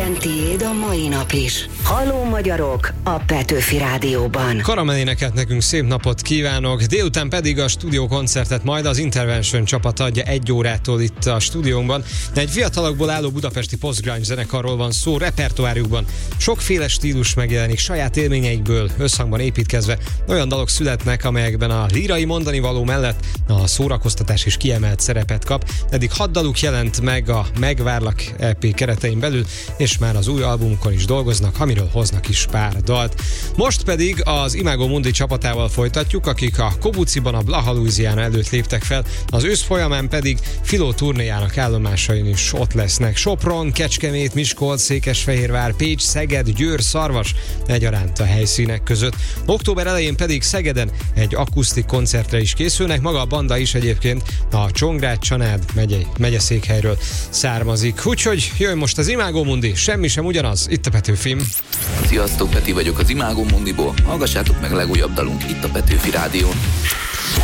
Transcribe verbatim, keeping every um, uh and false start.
legyen tiéd a mai nap is. Halló magyarok a Petőfi Rádióban. Karamelléneket nekünk szép napot kívánok, délután pedig a stúdiókoncertet majd az Intervention csapat adja egy órától itt a stúdiónkban. De egy fiatalokból álló budapesti post-grunge zenekarról van szó, repertoárjukban sokféle stílus megjelenik, saját élményeikből összhangban építkezve olyan dalok születnek, amelyekben a lírai mondani való mellett a szórakoztatás is kiemelt szerepet kap. Eddig hat daluk jelent meg a Megvárlak é pé keretein belül, és már az új albumukon is dolgoznak, amiről hoznak is pár dalt. Most pedig az Imago Mundi csapatával folytatjuk, akik a Kobuciban a Blaha Louisiana előtt léptek fel, az ősz folyamán pedig Filó turnéjának állomásain is ott lesznek. Sopron, Kecskemét, Miskolc, Székesfehérvár, Pécs, Szeged, Győr, Szarvas egyaránt a helyszínek között. Október elején pedig Szegeden egy akusztik koncertre is készülnek, maga a banda is egyébként a Csongrád-Csanád megye, megyeszékhelyről származik. Úgyhogy jöjjön most az Imago Mundi, semmi sem ugyanaz, itt a Petőfim. Sziasztok, Peti vagyok az Imago Mundiból, hallgassátok meg legújabb dalunk itt a Petőfi Rádión.